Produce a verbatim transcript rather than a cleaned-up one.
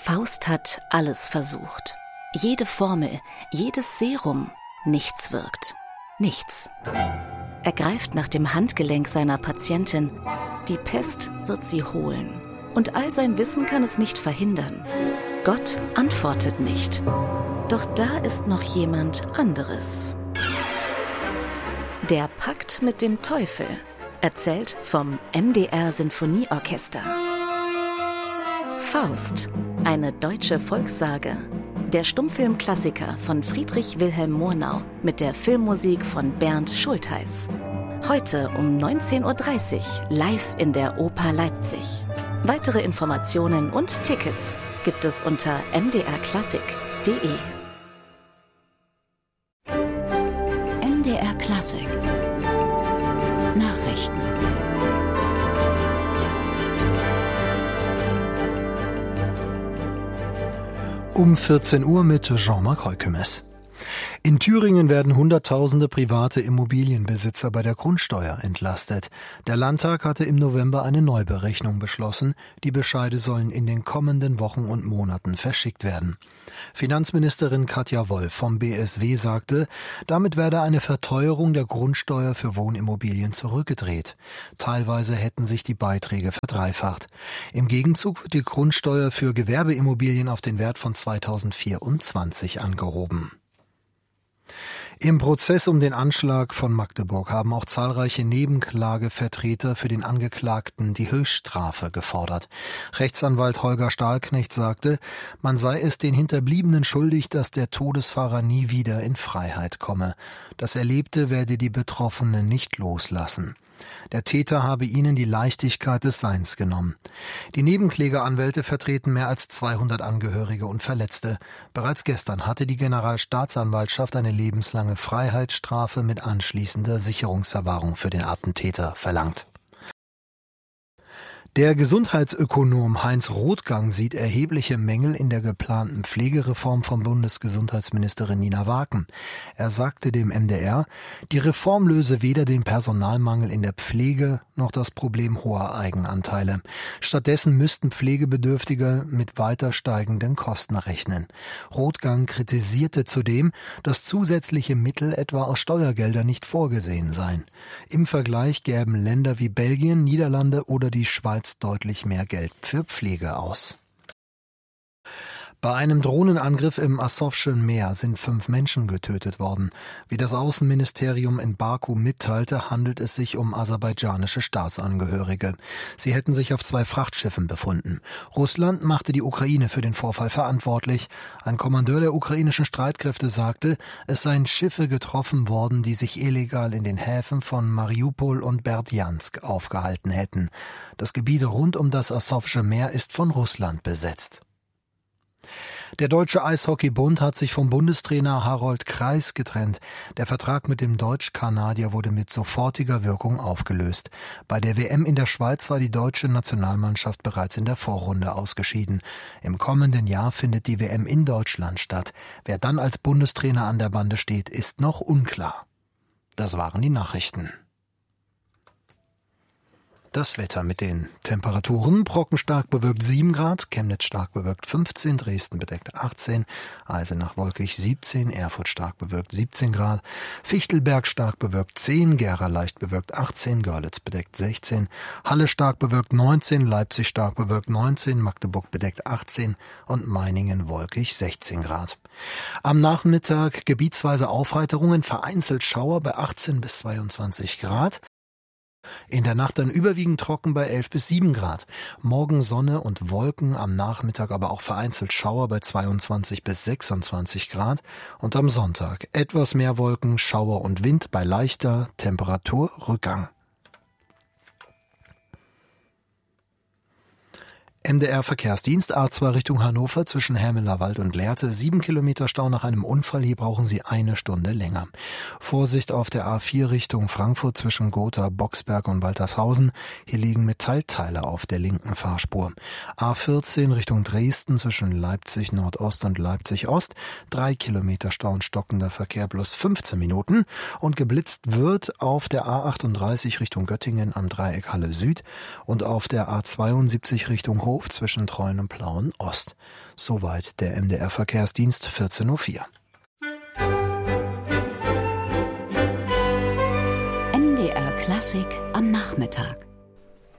Faust hat alles versucht. Jede Formel, jedes Serum, nichts wirkt. Nichts. Er greift nach dem Handgelenk seiner Patientin. Die Pest wird sie holen. Und all sein Wissen kann es nicht verhindern. Gott antwortet nicht. Doch da ist noch jemand anderes. Der Pakt mit dem Teufel. Erzählt vom M D R Sinfonieorchester. Faust, eine deutsche Volkssage. Der Stummfilmklassiker von Friedrich Wilhelm Murnau mit der Filmmusik von Bernd Schultheiß. Heute um neunzehn Uhr dreißig live in der Oper Leipzig. Weitere Informationen und Tickets gibt es unter m d r klassik punkt d e. M D R Klassik Nachrichten. Um vierzehn Uhr mit Jean-Marc Heukemes. In Thüringen werden Hunderttausende private Immobilienbesitzer bei der Grundsteuer entlastet. Der Landtag hatte im November eine Neuberechnung beschlossen. Die Bescheide sollen in den kommenden Wochen und Monaten verschickt werden. Finanzministerin Katja Wolf vom B S W sagte, damit werde eine Verteuerung der Grundsteuer für Wohnimmobilien zurückgedreht. Teilweise hätten sich die Beiträge verdreifacht. Im Gegenzug wird die Grundsteuer für Gewerbeimmobilien auf den Wert von zweitausendvierundzwanzig angehoben. Im Prozess um den Anschlag von Magdeburg haben auch zahlreiche Nebenklagevertreter für den Angeklagten die Höchststrafe gefordert. Rechtsanwalt Holger Stahlknecht sagte, man sei es den Hinterbliebenen schuldig, dass der Todesfahrer nie wieder in Freiheit komme. Das Erlebte werde die Betroffenen nicht loslassen. Der Täter habe ihnen die Leichtigkeit des Seins genommen. Die Nebenklägeranwälte vertreten mehr als zweihundert Angehörige und Verletzte. Bereits gestern hatte die Generalstaatsanwaltschaft eine lebenslange Freiheitsstrafe mit anschließender Sicherungsverwahrung für den Attentäter verlangt. Der Gesundheitsökonom Heinz Rothgang sieht erhebliche Mängel in der geplanten Pflegereform von Bundesgesundheitsministerin Nina Waken. Er sagte dem M D R, die Reform löse weder den Personalmangel in der Pflege noch das Problem hoher Eigenanteile. Stattdessen müssten Pflegebedürftige mit weiter steigenden Kosten rechnen. Rothgang kritisierte zudem, dass zusätzliche Mittel etwa aus Steuergeldern nicht vorgesehen seien. Im Vergleich gäben Länder wie Belgien, Niederlande oder die Schweiz deutlich mehr Geld für Pflege aus. Bei einem Drohnenangriff im Asowschen Meer sind fünf Menschen getötet worden. Wie das Außenministerium in Baku mitteilte, handelt es sich um aserbaidschanische Staatsangehörige. Sie hätten sich auf zwei Frachtschiffen befunden. Russland machte die Ukraine für den Vorfall verantwortlich. Ein Kommandeur der ukrainischen Streitkräfte sagte, es seien Schiffe getroffen worden, die sich illegal in den Häfen von Mariupol und Berdjansk aufgehalten hätten. Das Gebiet rund um das Asowsche Meer ist von Russland besetzt. Der Deutsche Eishockeybund hat sich vom Bundestrainer Harold Kreis getrennt. Der Vertrag mit dem Deutsch-Kanadier wurde mit sofortiger Wirkung aufgelöst. Bei der W M in der Schweiz war die deutsche Nationalmannschaft bereits in der Vorrunde ausgeschieden. Im kommenden Jahr findet die W M in Deutschland statt. Wer dann als Bundestrainer an der Bande steht, ist noch unklar. Das waren die Nachrichten. Das Wetter mit den Temperaturen: Brocken stark bewölkt sieben Grad, Chemnitz stark bewölkt fünfzehn, Dresden bedeckt achtzehn, Eisenach wolkig siebzehn, Erfurt stark bewölkt siebzehn Grad, Fichtelberg stark bewölkt zehn, Gera leicht bewölkt achtzehn, Görlitz bedeckt sechzehn, Halle stark bewölkt neunzehn, Leipzig stark bewölkt neunzehn, Magdeburg bedeckt achtzehn und Meiningen wolkig sechzehn Grad. Am Nachmittag gebietsweise Aufheiterungen, vereinzelt Schauer bei achtzehn bis zweiundzwanzig Grad. In der Nacht dann überwiegend trocken bei elf bis sieben Grad. Morgen Sonne und Wolken, am Nachmittag aber auch vereinzelt Schauer bei zweiundzwanzig bis sechsundzwanzig Grad. Und am Sonntag etwas mehr Wolken, Schauer und Wind bei leichter Temperaturrückgang. M D R-Verkehrsdienst A zwei Richtung Hannover zwischen Hermelerwald und Lehrte. Sieben Kilometer Stau nach einem Unfall. Hier brauchen Sie eine Stunde länger. Vorsicht auf der A vier Richtung Frankfurt zwischen Gotha, Boxberg und Waltershausen. Hier liegen Metallteile auf der linken Fahrspur. A vierzehn Richtung Dresden zwischen Leipzig Nordost und Leipzig Ost. Drei Kilometer Stau und stockender Verkehr plus fünfzehn Minuten. Und geblitzt wird auf der A achtunddreißig Richtung Göttingen am Dreieck Halle Süd und auf der A zweiundsiebzig Richtung Hof Bahnhof zwischen Treuen und Plauen Ost. Soweit der M D R-Verkehrsdienst, vierzehn Uhr vier. M D R Klassik am Nachmittag.